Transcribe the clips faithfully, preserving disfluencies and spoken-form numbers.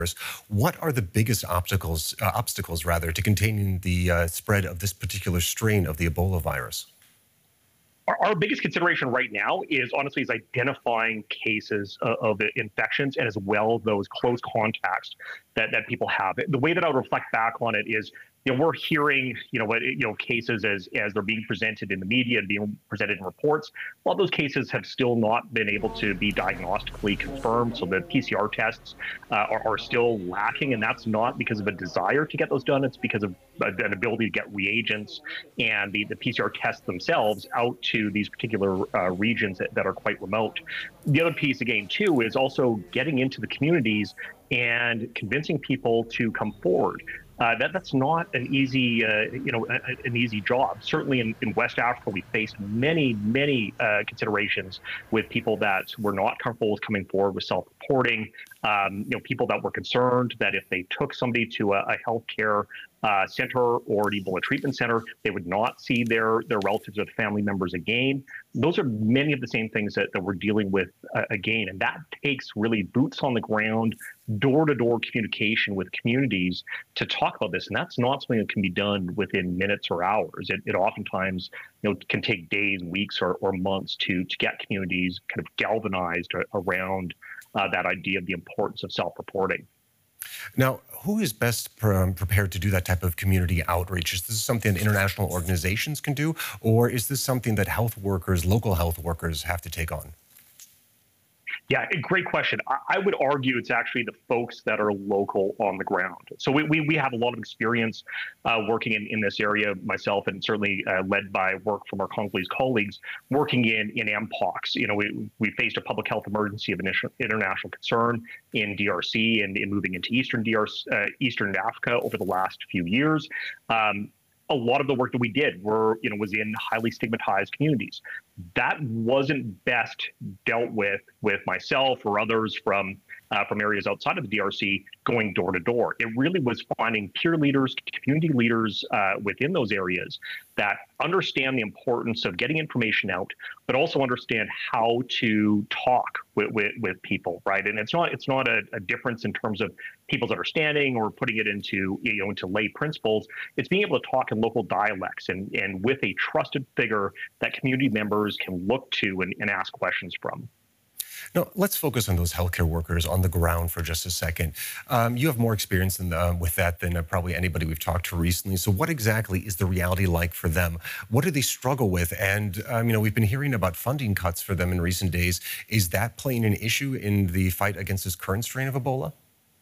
What are the biggest obstacles, uh, obstacles rather, to containing the uh, spread of this particular strain of the Ebola virus? Our, our biggest consideration right now is honestly is identifying cases of, of infections and as well those close contacts that, that people have. The way that I would reflect back on it is, you know, we're hearing, you know, what, you know, cases as as they're being presented in the media and being presented in reports. A lot of those cases have still not been able to be diagnostically confirmed. So the P C R tests uh, are, are still lacking, and that's not because of a desire to get those done. It's because of an ability to get reagents and the, the P C R tests themselves out to these particular uh, regions that, that are quite remote. The other piece, again, too, is also getting into the communities and convincing people to come forward. Uh, that that's not an easy, uh, you know, a, an easy job. Certainly in, in West Africa, we faced many, many uh, considerations with people that were not comfortable with coming forward with self-reporting. Um, you know, people that were concerned that if they took somebody to a, a healthcare uh, center or an Ebola treatment center, they would not see their their relatives or family members again. Those are many of the same things that, that we're dealing with uh, again, and that takes really boots on the ground, door-to-door communication with communities to talk about this. And that's not something that can be done within minutes or hours. It, it oftentimes, you know, can take days, weeks, or, or months to to get communities kind of galvanized around uh, that idea of the importance of self-reporting. Now, who is best pre- um, prepared to do that type of community outreach? Is this something that international organizations can do, or is this something that health workers, local health workers, have to take on? Yeah, great question. I would argue it's actually the folks that are local on the ground. So we, we, we have a lot of experience uh, working in, in this area, myself, and certainly uh, led by work from our Congolese colleagues working in, in M POX. You know, we, we faced a public health emergency of initial, international concern in D R C and in moving into Eastern D R C, uh, Eastern Africa over the last few years. Um, a lot of the work that we did were, you know, was in highly stigmatized communities. That wasn't best dealt with with myself or others from uh, from areas outside of the D R C going door to door. It really was finding peer leaders, community leaders uh, within those areas that understand the importance of getting information out, but also understand how to talk with, with, with people, right? And it's not it's not a, a difference in terms of people's understanding or putting it into, you know, into lay principles. It's being able to talk in local dialects and, and with a trusted figure that community members can look to and, and ask questions from. Now, let's focus on those healthcare workers on the ground for just a second. Um, you have more experience than, uh, with that than uh, probably anybody we've talked to recently. So what exactly is the reality like for them? What do they struggle with? And, um, you know, we've been hearing about funding cuts for them in recent days. Is that playing an issue in the fight against this current strain of Ebola?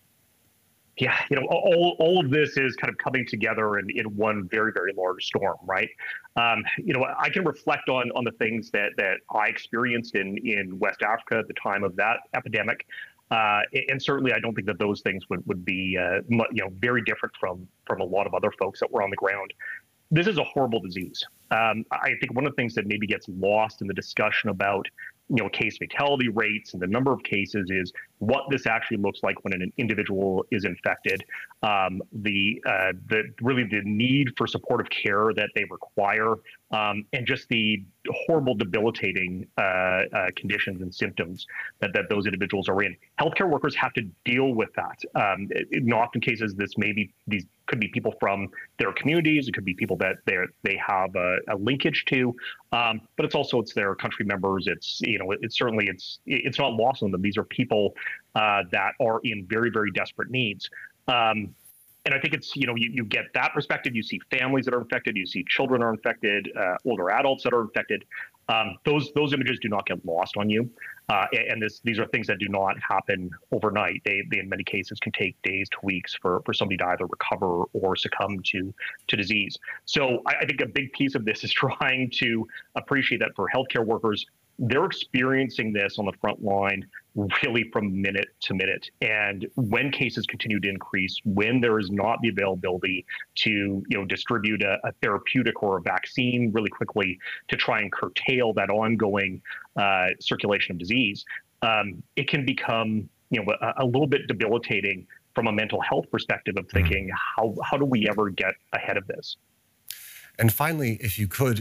Yeah, you know, all, all of this is kind of coming together in, in one very, very large storm, right? Um, you know, I can reflect on on the things that that I experienced in in West Africa at the time of that epidemic, uh, and certainly I don't think that those things would would be uh, you know very different from from a lot of other folks that were on the ground. This is a horrible disease. Um, I think one of the things that maybe gets lost in the discussion about, you know, case fatality rates and the number of cases is what this actually looks like when an individual is infected. Um, the uh, the really the need for supportive care that they require, um, and just the horrible, debilitating uh, uh, conditions and symptoms that, that those individuals are in. Healthcare workers have to deal with that. Um, in often cases, this may be these could be people from their communities. It could be people that they they have a, a linkage to, um, but it's also it's their country members. It's you know it's certainly it's it's not lost on them. These are people uh, that are in very very desperate needs. Um, and I think it's, you know, you, you get that perspective. You see families that are infected. You see children are infected, uh, older adults that are infected. Um, those those images do not get lost on you. Uh, and this, these are things that do not happen overnight. They, they, in many cases, can take days to weeks for, for somebody to either recover or succumb to, to disease. So I, I think a big piece of this is trying to appreciate that for healthcare workers, they're experiencing this on the front line really from minute to minute. And when cases continue to increase, when there is not the availability to, you know, distribute a, a therapeutic or a vaccine really quickly to try and curtail that ongoing uh, circulation of disease, um, it can become, you know, a, a little bit debilitating from a mental health perspective of thinking, mm-hmm. how how do we ever get ahead of this? And finally, if you could,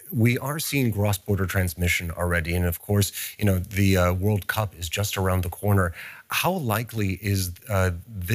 we are seeing cross-border transmission already, and of course, you know, the uh, World Cup is just around the corner. How likely is uh, this?